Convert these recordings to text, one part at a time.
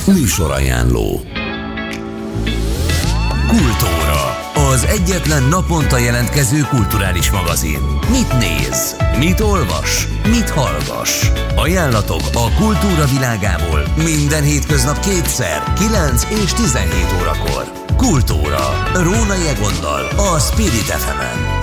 Műsorajánló. Kultúra, az egyetlen naponta jelentkező kulturális magazin. Mit néz? Mit olvas? Mit hallgass? Ajánlatok a kultúra világából minden hétköznap kétszer, 9 és 17 órakor. Kultúra, Rónai Egonnal, a Spirit FM-en.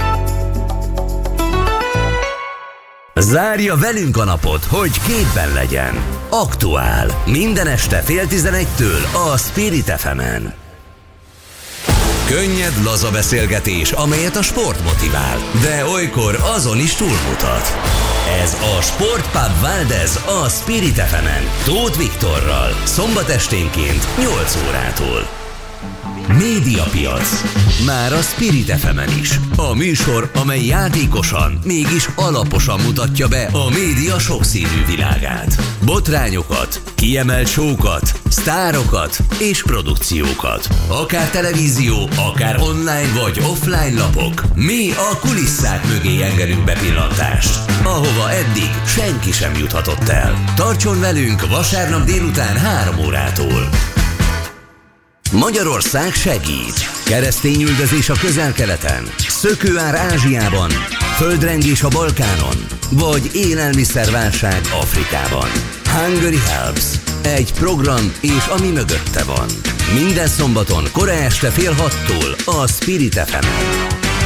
Zárja velünk a napot, hogy képben legyen. Aktuál. Minden este 10:30-től a Spirit FM-en. Könnyed, laza beszélgetés, amelyet a sport motivál, de olykor azon is túlmutat. Ez a Sportpub Valdez a Spirit FM-en, Tóth Viktorral, szombat esténként 8 órától. Médiapiac. Már a Spirit FM-en is. A műsor, amely játékosan, mégis alaposan mutatja be a média sokszínű világát. Botrányokat, kiemelt show-kat, sztárokat és produkciókat. Akár televízió, akár online vagy offline lapok. Mi a kulisszák mögé engedünk bepillantást, ahova eddig senki sem juthatott el. Tartson velünk vasárnap délután 3 órától. Magyarország segít. Keresztényüldözés a Közel-Keleten, szökőár Ázsiában, földrengés a Balkánon, vagy élelmiszerválság Afrikában. Hungary Helps. Egy program és ami mögötte van. Minden szombaton kora este 5:30 a Spirit FM-en.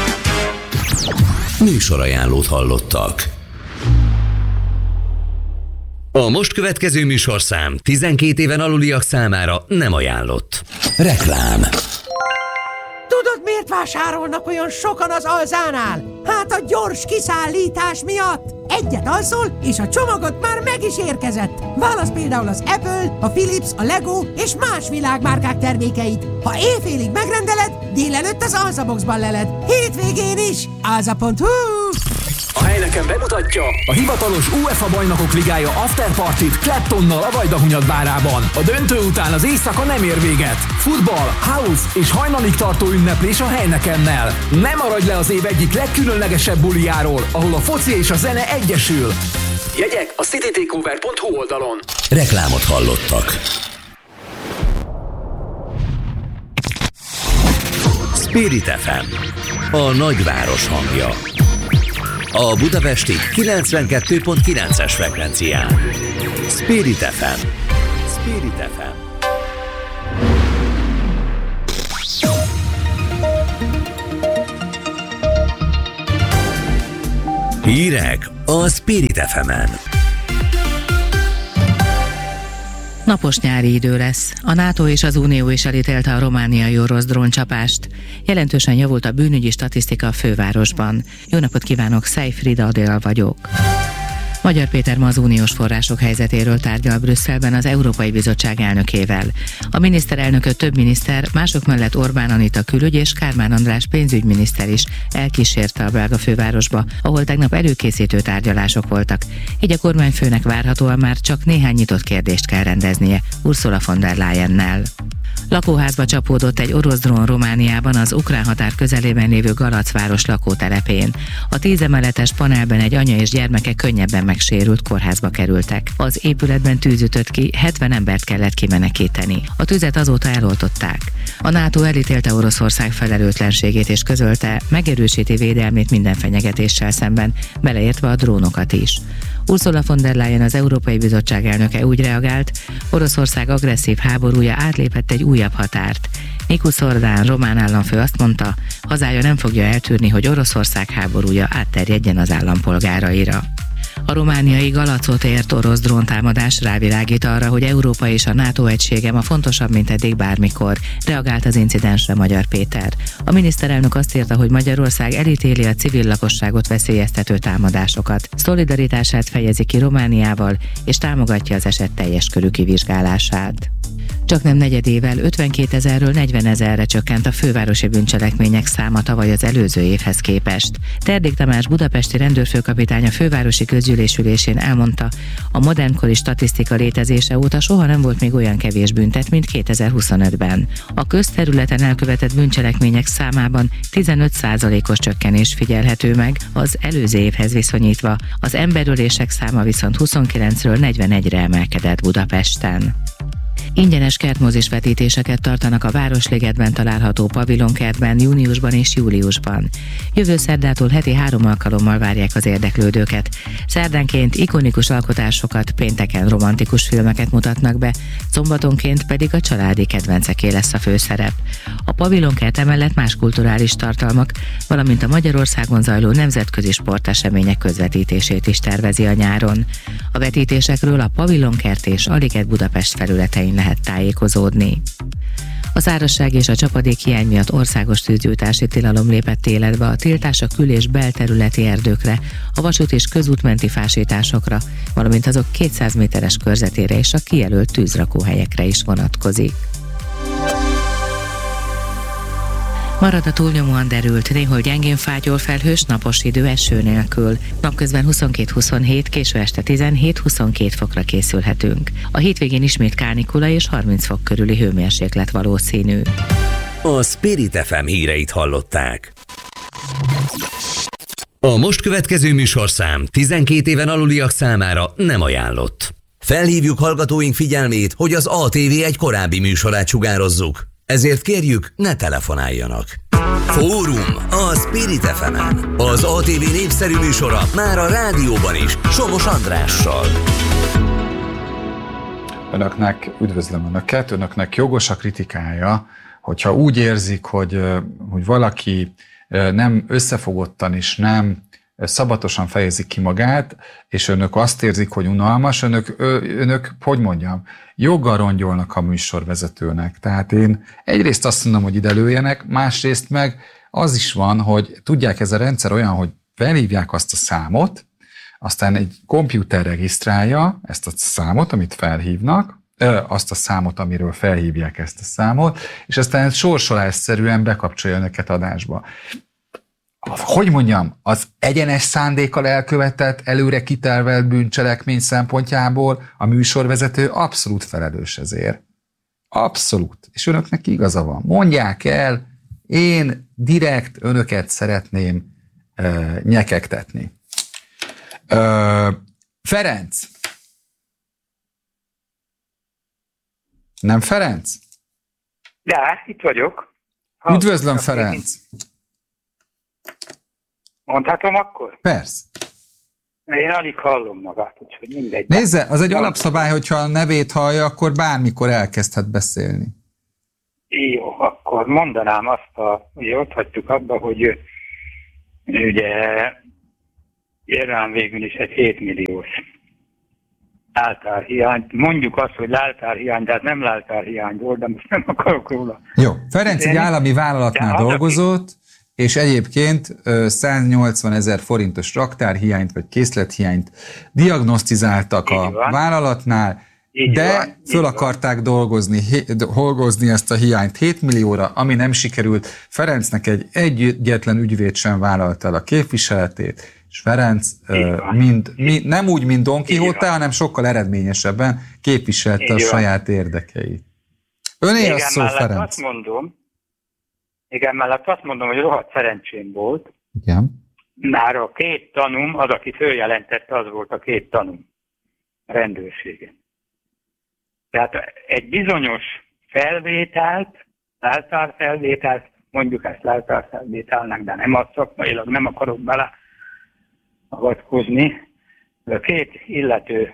Műsorajánlót hallottak. A most következő műsorszám 12 éven aluliak számára nem ajánlott. Reklám. Tudod, miért vásárolnak olyan sokan az Alzánál? Hát a gyors kiszállítás miatt. Egyet alszol, és a csomagod már meg is érkezett. Válasz például az Apple, a Philips, a Lego és más világmárkák termékeit. Ha éjfélig megrendeled, délelőtt az Alzaboxban leled. Hétvégén is. Alza.hu. A Heineken bemutatja a hivatalos UEFA Bajnokok Ligája afterpartit Claptonnal a Vajdahunyad bárában. A döntő után az éjszaka nem ér véget. Futball, house és hajnalig tartó ünneplés a Heinekennel. Ne maradj le az év egyik legkülönlegesebb bulijáról, ahol a foci és a zene egyesül. Jegyek a citytakeover.hu oldalon. Reklámot hallottak. Spirit FM, a nagyváros hangja. A budapesti 92.9-es frekvencián. Spirit FM. Spirit FM. Hírek a Spirit FM-en. Napos nyári idő lesz. A NATO és az Unió is elítélte a romániai orosz dróncsapást. Jelentősen javult a bűnügyi statisztika a fővárosban. Jó napot kívánok, Szejfrida Adél vagyok. Magyar Péter ma az uniós források helyzetéről tárgyal Brüsszelben az Európai Bizottság elnökével. A miniszterelnököt több miniszter, mások mellett Orbán Anita külügy és Kármán András pénzügyminiszter is elkísérte a belga fővárosba, ahol tegnap előkészítő tárgyalások voltak. Így a kormányfőnek várhatóan már csak néhány nyitott kérdést kell rendeznie Ursula von der Leyennel. Lakóházba csapódott egy orosz drón Romániában az ukrán határ közelében lévő Galacváros lakótelepén. A 10 emeletes panelben egy anya és gyermeke könnyebben megsérült, kórházba kerültek. Az épületben tűz ütött ki, 70 embert kellett kimenekíteni. A tüzet azóta eloltották. A NATO elítélte Oroszország felelőtlenségét és közölte, megerősíti védelmét minden fenyegetéssel szemben, beleértve a drónokat is. Ursula von der Leyen, az Európai Bizottság elnöke úgy reagált, Oroszország agresszív háborúja átlépett egy újabb határt. Nikus Orbán román államfő azt mondta, hazája nem fogja eltűrni, hogy Oroszország háborúja átterjedjen az állampolgáraira. A romániai Galacot ért orosz dróntámadás rávilágít arra, hogy Európa és a NATO egysége ma fontosabb, mint eddig bármikor, reagált az incidensre Magyar Péter. A miniszterelnök azt írta, hogy Magyarország elítéli a civil lakosságot veszélyeztető támadásokat, szolidaritását fejezi ki Romániával, és támogatja az eset teljes körű kivizsgálását. Csaknem negyedével 52 000-ről 40 000-re csökkent a fővárosi bűncselekmények száma tavaly az előző évhez képest. Terdék Tamás budapesti rendőrfőkapitány a fővárosi közgyűlésülésén elmondta, a modernkori statisztika létezése óta soha nem volt még olyan kevés büntet, mint 2025-ben. A közterületen elkövetett bűncselekmények számában 15%-os csökkenés figyelhető meg az előző évhez viszonyítva, az emberölések száma viszont 29-ről 41-re emelkedett Budapesten. Ingyenes kertmozis vetítéseket tartanak a Városligetben található pavilonkertben júniusban és júliusban. Jövő szerdától heti 3 alkalommal várják az érdeklődőket. Szerdánként ikonikus alkotásokat, pénteken romantikus filmeket mutatnak be, szombatonként pedig a családi kedvenceké lesz a főszerep. A pavilonkert emellett más kulturális tartalmak, valamint a Magyarországon zajló nemzetközi sportesemények közvetítését is tervezi a nyáron. A vetítésekről a Pavilonkert és a Liget Budapest felületein lehet tájékozódni. A szárazság és a csapadékhiány miatt országos tűzgyújtási tilalom lépett életbe, a tiltás a kül- és belterületi erdőkre, a vasút és közútmenti fásításokra, valamint azok 200 méteres körzetére és a kijelölt tűzrakóhelyekre is vonatkozik. Marad a túlnyomóan derült, néhol gyengén fátyol, felhős, napos idő, eső nélkül. Napközben 22-27, késő este 17-22 fokra készülhetünk. A hétvégén ismét kánikula és 30 fok körüli hőmérséklet valószínű. A Spirit FM híreit hallották. A most következő műsorszám 12 éven aluliak számára nem ajánlott. Felhívjuk hallgatóink figyelmét, hogy az ATV egy korábbi műsorát sugározzuk. Ezért kérjük, ne telefonáljanak. Fórum a Spirit FM-en. Az ATV népszerű műsora már a rádióban is, Somos Andrással. Üdvözlöm Önöknek jogos a kritikája, hogyha úgy érzik, hogy valaki nem összefogottan és nem szabatosan fejezik ki magát, és önök azt érzik, hogy unalmas, önök hogy mondjam, joggal rongyolnak a műsorvezetőnek. Tehát én egyrészt azt mondom, hogy ide lőjenek, másrészt meg az is van, hogy tudják, ez a rendszer olyan, hogy felhívják azt a számot, aztán egy komputer regisztrálja ezt a számot, amit felhívnak, azt a számot, amiről felhívják ezt a számot, és aztán sorsolásszerűen bekapcsolja önöket adásba. Hogy mondjam, az egyenes szándékkal elkövetett, előre kitervelt bűncselekmény szempontjából a műsorvezető abszolút felelős ezért. Abszolút. És önöknek igaza van. Mondják el, én direkt önöket szeretném nyekegtetni. Ferenc. Nem Ferenc? De, itt vagyok. Üdvözlöm, Ferenc. Mondhatom akkor? Persze. Én alig hallom magát, úgyhogy mindegy. Nézze, az egy alapszabály, hogyha a nevét hallja, akkor bármikor elkezdhet beszélni. Jó, akkor mondanám azt, ugye ott hagytuk abba, hogy ugye Irán végül is egy 7 milliós leltárhiány. Mondjuk azt, hogy leltárhiány, de hát nem leltárhiány volt, de most nem akarok róla. Jó, Ferenc egy állami vállalatnál dolgozott, és egyébként 180 000 forintos raktárhiányt vagy készlethiányt diagnosztizáltak a vállalatnál, de föl akarták dolgozni ezt a hiányt 7 millióra, ami nem sikerült. Ferencnek egyetlen ügyvéd sem vállalt el a képviseletét, és Ferenc nem úgy, mint Don Quixote, hanem sokkal eredményesebben képviselte a saját érdekeit. Öné a szó, Ferenc. Mellett azt mondom, hogy rohadt szerencsém volt. Igen. Már a 2 tanúm, az, aki följelentette, az volt a 2 tanúm a rendőrségen. Tehát egy bizonyos felvételt, leltárfelvételt, mondjuk ezt leltárfelvételnek, de nem az szakmailag, nem akarok bele avatkozni. A 2 illető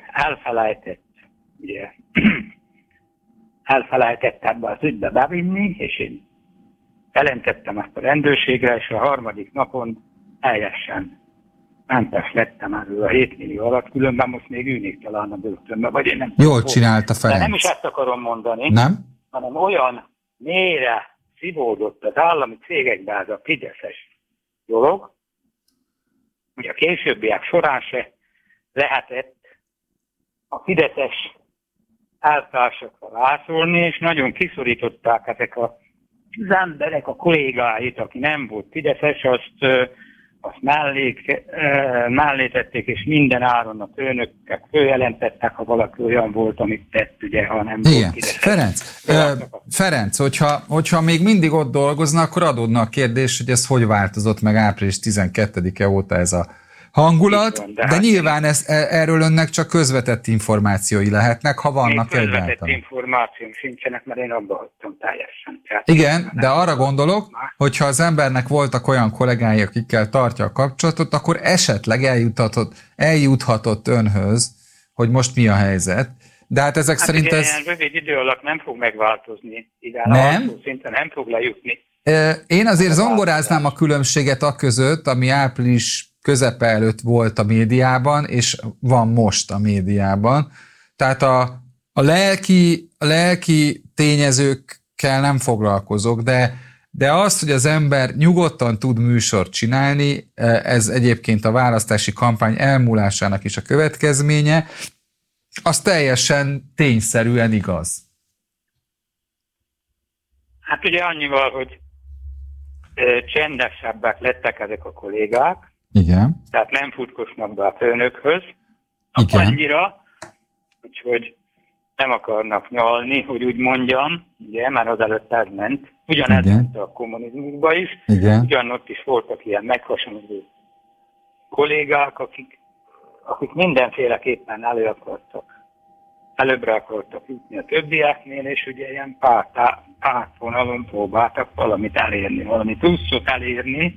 elfelejtett ebbe az ügybe bevinni, és én jelentettem ezt a rendőrségre, és a 3. napon teljesen mentes lettem erről a 7 millió alatt, különben most még ülnék talán a börtönbe, vagy én nem. Jól csinálta Ferenc. De nem is ezt akarom mondani, nem? Hanem olyan mélyre szívódott az állami cégekbe ez a fideszes dolog, hogy a későbbiek során se lehetett a fideszes eltársakra vászolni, és nagyon kiszorították ezek az emberek a kollégáit, aki nem volt fideszes, azt mellé tették, és minden áron a főnökök följelentettek, ha valaki olyan volt, amit tett, ugye, ha nem igen. volt fideszes. Ferenc, hogyha még mindig ott dolgozna, akkor adódna a kérdés, hogy ez hogy változott meg április 12-e óta ez a hangulat, van, de nyilván erről önnek csak közvetett információi lehetnek, ha vannak egyáltalán. Közvetett információim sincsenek, mert én abba hagytam teljesen. Tehát igen, de arra gondolok, hogyha az embernek voltak olyan kollégái, akikkel tartja a kapcsolatot, akkor esetleg eljuthatott önhöz, hogy most mi a helyzet. De hát ezek szerint ugye, ez... ilyen rövid idő alatt nem fog megváltozni. Nem? Szinten nem fog lejutni. Én azért zongoráznám a különbséget a között, ami április közepe előtt volt a médiában, és van most a médiában. Tehát a lelki tényezőkkel nem foglalkozok, de az, hogy az ember nyugodtan tud műsort csinálni, ez egyébként a választási kampány elmúlásának is a következménye, az teljesen tényszerűen igaz. Hát ugye annyival, hogy csendesebbek lettek ezek a kollégák, igen. Tehát nem futkosnak be a főnökhöz, igen. Annyira, úgyhogy nem akarnak nyalni, hogy úgy mondjam, ugye, már azelőtt ez ment. Ugyanez ment a kommunizmusban is, ugyanott is voltak ilyen meghasonló kollégák, akik mindenféleképpen előbbre akartak jutni a többieknél, és ugye ilyen pártvonalon próbáltak valamit elérni, valami pluszot elérni.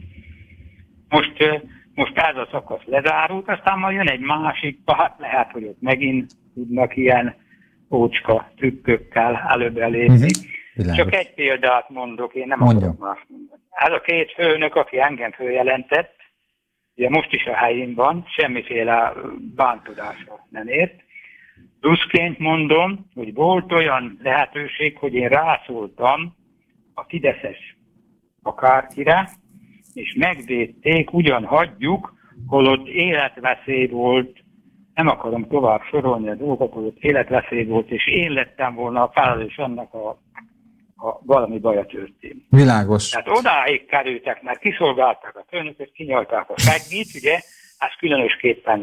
Most ez a szakasz lezárult, aztán majd jön egy másik párt, lehet, hogy ott megint tudnak ilyen ócska trükkökkel előbbre lépni. Csak egy példát mondok, én nem akarok más mondani. Ez a két főnök, aki engem följelentett, ugye most is a helyén van, semmiféle bántodása nem ért. Pluszként mondom, hogy volt olyan lehetőség, hogy én rászóltam a fideszes akárkire, és megvédték, ugyan hagyjuk, holott életveszély volt, nem akarom tovább sorolni a dolgokat, holott életveszély volt, és én lettem volna a felelős annak, ha valami baja történt. Világos. Tehát odáig kerültek, mert kiszolgálták a főnököt, kinyalták a seggit, ugye, ez különösképpen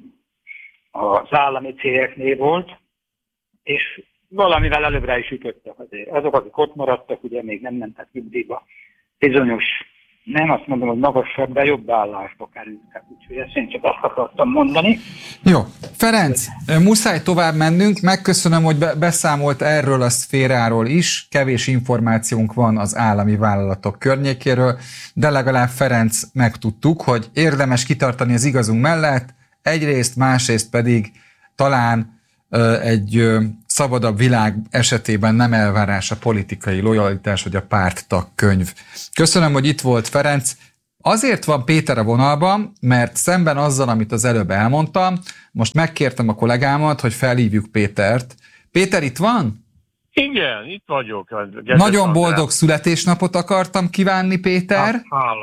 az állami cégeknél volt, és valamivel előbbre is ütöttek azért. Azok, akik ott maradtak, ugye még nem mentek nyugdíjba. Bizonyos, nem azt mondom, hogy magasabb, de jobb állásba kerültek. Úgyhogy ezt én csak azt akartam mondani. Jó. Ferenc, muszáj tovább mennünk. Megköszönöm, hogy beszámolt erről a szféráról is. Kevés információnk van az állami vállalatok környékéről, de legalább Ferenc megtudtuk, hogy érdemes kitartani az igazunk mellett, egyrészt, másrészt pedig talán egy szabadabb világ esetében nem elvárás a politikai lojalitás, vagy a párttag könyv. Köszönöm, hogy itt volt Ferenc. Azért van Péter a vonalban, mert szemben azzal, amit az előbb elmondtam, most megkértem a kollégámat, hogy felhívjuk Pétert. Péter itt van? Igen, itt vagyok. Nagyon boldog születésnapot akartam kívánni, Péter.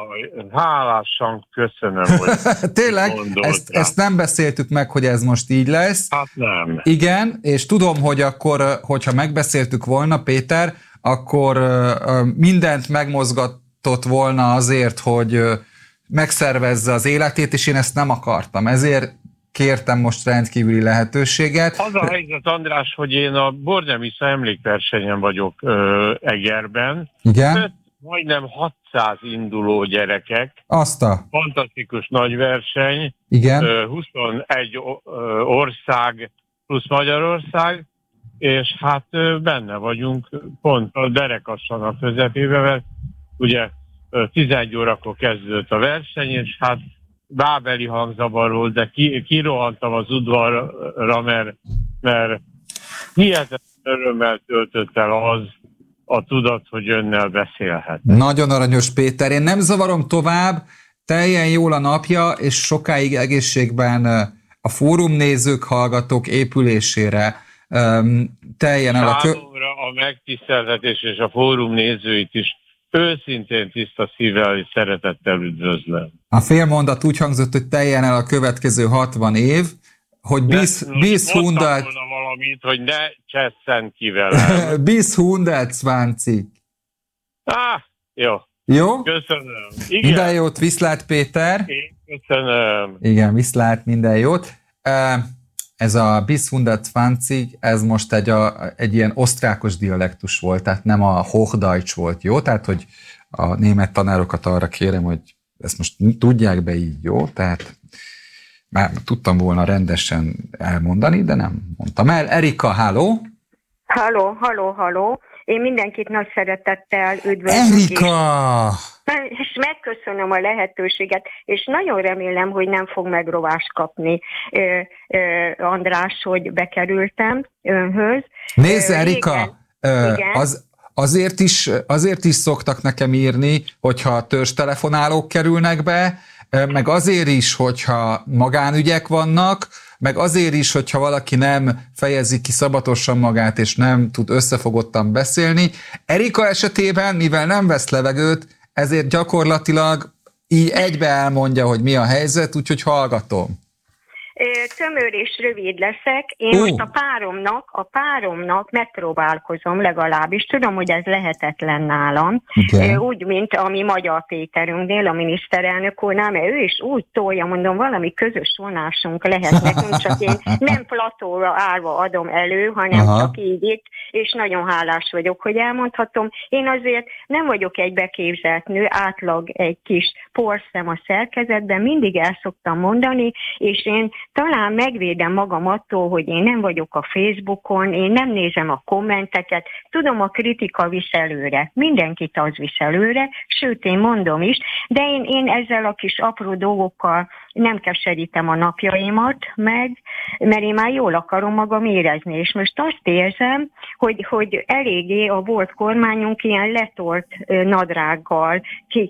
Hálásan köszönöm, hogy tényleg, ezt nem beszéltük meg, hogy ez most így lesz. Hát nem. Igen, és tudom, hogy akkor, hogyha megbeszéltük volna, Péter, akkor mindent megmozgatott volna azért, hogy megszervezze az életét, és én ezt nem akartam. Ezért kértem most rendkívüli lehetőséget. Az a helyzet, András, hogy én a Bornemisza emlékversenyen vagyok Egerben. Igen. Majdnem 600 induló gyerekek. Fantasztikus nagy verseny. Igen. 21 ország plusz Magyarország, és hát benne vagyunk pont a derekassan a közepébe, mert ugye 11 órakor kezdődött a verseny, és hát bábeli hangzavar volt, de kirohantam az udvarra, mert hihetetlen örömmel töltött el az a tudat, hogy önnel beszélhet. Nagyon aranyos, Péter. Én nem zavarom tovább, teljen jól a napja, és sokáig egészségben a fórumnézők, hallgatók épülésére teljen el Számomra a megtiszteltetés és a fórum nézőit is őszintén tiszta szívvel és szeretettel üdvözlöm. A félmondat úgy hangzott, hogy teljen el a következő 60 év, hogy bis 100... valamit, hogy ne csesszen ki velem. Bis 120. Jó. Jó? Köszönöm. Igen. Minden jót, viszlát, Péter. Én köszönöm. Igen, viszlát, minden jót. Ez a bis 120, ez most egy ilyen osztrákos dialektus volt, tehát nem a Hochdeutsch volt, jó? Tehát, hogy a német tanárokat arra kérem, hogy ezt most tudják be így, jó? Tehát Már tudtam volna rendesen elmondani, de nem mondtam el. Erika, háló? Halló. Én mindenkit nagy szeretettel üdvözlök. Erika! És megköszönöm a lehetőséget, és nagyon remélem, hogy nem fog megrovást kapni András, hogy bekerültem önhöz. Nézd, Erika, azért is szoktak nekem írni, hogyha törzstelefonálók kerülnek be, meg azért is, hogyha magánügyek vannak, meg azért is, hogyha valaki nem fejezi ki szabatosan magát, és nem tud összefogottan beszélni. Erika esetében, mivel nem vesz levegőt, ezért gyakorlatilag így egybe elmondja, hogy mi a helyzet, úgyhogy hallgatom. Tömör és rövid leszek. Én most a páromnak megpróbálkozom legalábbis. Tudom, hogy ez lehetetlen nálam. Okay. Úgy, mint a mi Magyar Péterünknél, a miniszterelnök úrnál, mert ő is úgy tolja, mondom, valami közös vonásunk lehet nekünk, csak én nem platóra állva adom elő, hanem csak így itt, és nagyon hálás vagyok, hogy elmondhatom. Én azért nem vagyok egy beképzelt nő, átlag egy kis porszem a szerkezetben, mindig el szoktam mondani, és én talán megvédem magam attól, hogy én nem vagyok a Facebookon, én nem nézem a kommenteket, tudom, a kritika visz előre, mindenkit az visz előre, sőt, én mondom is, de én ezzel a kis apró dolgokkal nem keserítem a napjaimat meg, mert én már jól akarom magam érezni, és most azt érzem, hogy eléggé a volt kormányunk ilyen letolt nadrággal,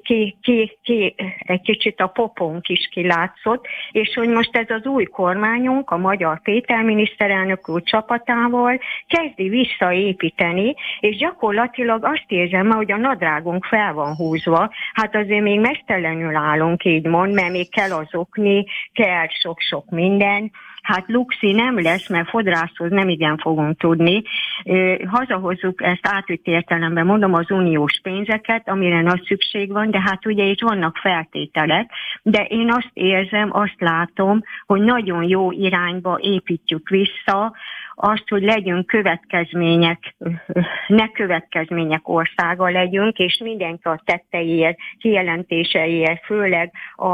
egy kicsit a popónk is kilátszott, és hogy most ez az új kormányunk, a Magyar Péter miniszterelnök úr csapatával kezdi visszaépíteni, és gyakorlatilag azt érzem, hogy a nadrágunk fel van húzva, hát azért még mesztelenül állunk, így mond, mert még kell azokni, kell sok-sok minden. Hát luxi nem lesz, mert fodrászhoz nem igen fogunk tudni. Hazahozzuk ezt átvitt értelemben, mondom, az uniós pénzeket, amire nagy szükség van, de hát ugye itt vannak feltételek, de én azt érzem, azt látom, hogy nagyon jó irányba építjük vissza azt, hogy legyünk következmények, ne következmények országa legyünk, és mindenki a tetteiért, kijelentéseiért, főleg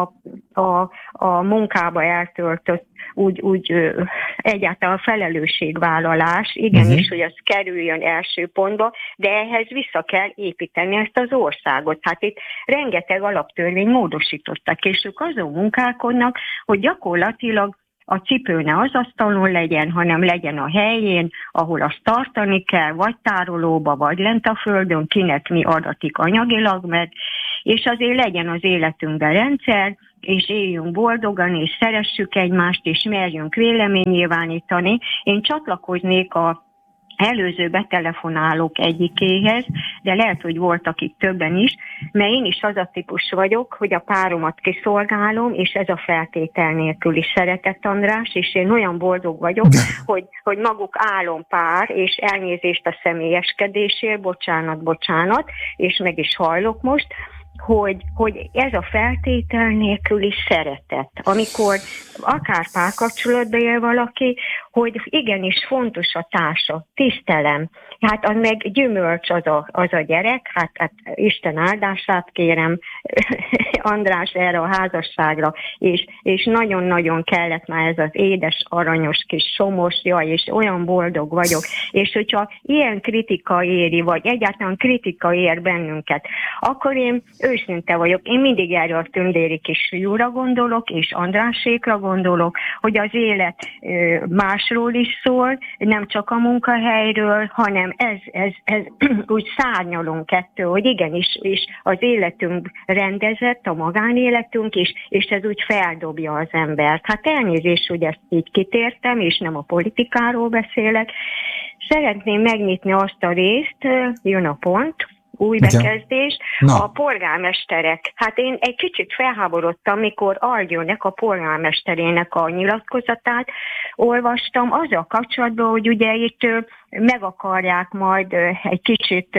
a munkába eltöltött úgy egyáltalán felelősségvállalás, igenis, hogy az kerüljön első pontba, de ehhez vissza kell építeni ezt az országot. Hát itt rengeteg alaptörvény módosítottak, és ők azon munkálkodnak, hogy gyakorlatilag a cipő ne az asztalon legyen, hanem legyen a helyén, ahol azt tartani kell, vagy tárolóba, vagy lent a földön, kinek mi adatik anyagilag meg, és azért legyen az életünkben rendszer, és éljünk boldogan, és szeressük egymást, és merjünk véleményt nyilvánítani. Én csatlakoznék a előző betelefonálók egyikéhez, de lehet, hogy voltak itt többen is, mert én is az a típus vagyok, hogy a páromat kiszolgálom, és ez a feltétel nélküli szeretet, András, és én olyan boldog vagyok, hogy maguk álompár, és elnézést a személyeskedésért, bocsánat, és meg is hajlok most, hogy ez a feltétel nélküli szeretet, amikor akár párkapcsolatban él valaki, hogy igenis fontos a társa, tisztelem. Hát az meg gyümölcs az a gyerek, hát Isten áldását kérem András erre a házasságra, és nagyon-nagyon kellett már ez az édes, aranyos kis somos, jaj, és olyan boldog vagyok, és hogyha ilyen kritika éri, vagy egyáltalán kritika ér bennünket, akkor én őszinte vagyok. Én mindig erre a tündéri kis fiúra gondolok, és Andrásékra gondolok, hogy az élet másról is szól, nem csak a munkahelyről, hanem ez úgy szárnyalunk ettől, hogy igenis, és az életünk rendezett, a magánéletünk is, és ez úgy feldobja az embert. Hát elnézést, hogy ezt így kitértem, és nem a politikáról beszélek. Szeretném megnyitni azt a részt, jön a pont, új bekezdés, a polgármesterek. Hát én egy kicsit felháborodtam, mikor Algyőnek, a polgármesterének a nyilatkozatát olvastam, azzal kapcsolatban, hogy ugye itt meg akarják majd egy kicsit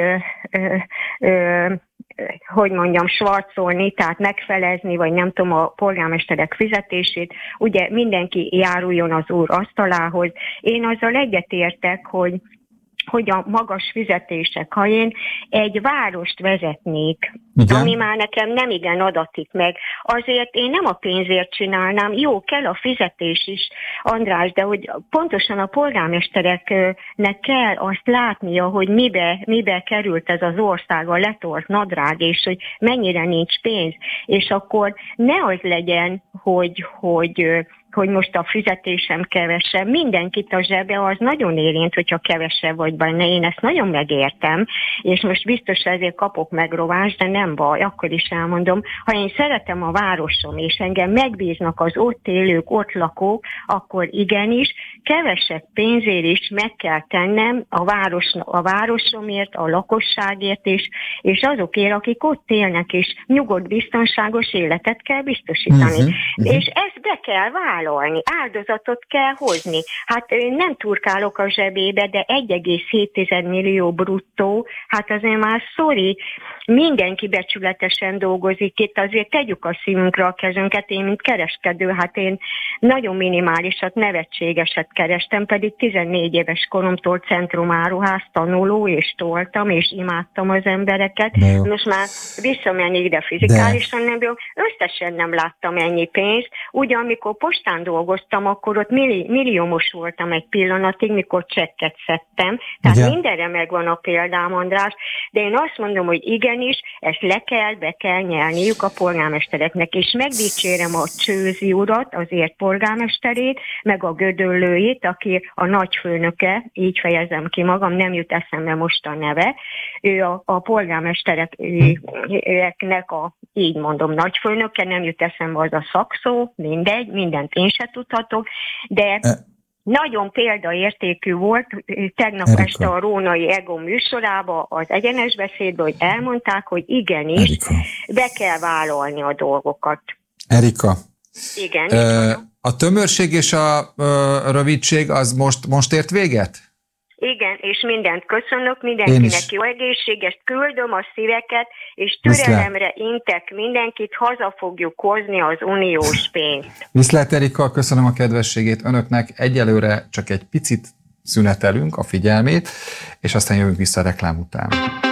svarcolni, tehát megfelezni, vagy nem tudom, a polgármesterek fizetését, ugye mindenki járuljon az úr asztalához. Én azzal egyetértek, hogy hogy a magas fizetések, ha én egy várost vezetnék, igen, ami már nekem nem igen adatik meg, azért én nem a pénzért csinálnám, jó, kell a fizetés is, András, de hogy pontosan a polgármestereknek kell azt látnia, hogy mibe került ez az ország, a letort nadrág, és hogy mennyire nincs pénz, és akkor ne az legyen, hogy most a fizetésem kevesebb, mindenkit a zsebe az nagyon érint, hogyha kevesebb vagy benne, én ezt nagyon megértem, és most biztos ezért kapok megrovást, de nem baj, akkor is elmondom, ha én szeretem a városom, és engem megbíznak az ott élők, ott lakók, akkor igenis, kevesebb pénzért is meg kell tennem a városomért, a lakosságért is, és azokért, akik ott élnek, és nyugodt, biztonságos életet kell biztosítani. És ezt be kell vállalni, áldozatot kell hozni. Hát én nem turkálok a zsebébe, de 1,7 millió bruttó, hát azért már mindenki becsületesen dolgozik itt, azért tegyük a szívünkre a kezünket, én mint kereskedő, hát én nagyon minimálisat, nevetségeset kerestem, pedig 14 éves koromtól centrumáruház tanuló, és toltam, és imádtam az embereket. Most már visszamenjék, de fizikálisan nem jó. Összesen nem láttam ennyi pénzt. Ugye, amikor postán dolgoztam, akkor ott milliómos voltam egy pillanatig, mikor csekket szedtem. Tehát igen, mindenre megvan a példám, András, de én azt mondom, hogy igenis, ezt be kell nyelniük a polgármestereknek, és megdicsérem a Csőzi urat, azért polgármesterét, meg a Gödöllőjét, aki a nagyfőnöke, így fejezem ki magam, nem jut eszembe most a neve, ő a polgármestereknek így mondom, nagyfőnöke, nem jut eszembe az a szakszó, mindegy, mindent én se tudhatok, de nagyon példaértékű volt tegnap este a Rónai Ego műsorában, az egyenes beszédben, hogy elmondták, hogy igenis, Erika, be kell vállalni a dolgokat. Erika, igen, a tömörség és a rövidség az most ért véget? Igen, és mindent köszönök, mindenkinek jó egészséget, küldöm a szíveket, és türelemre intek mindenkit, haza fogjuk hozni az uniós pénzt. Viszlát, Erika, köszönöm a kedvességét önöknek, egyelőre csak egy picit szünetelünk a figyelmét, és aztán jövünk vissza a reklám után.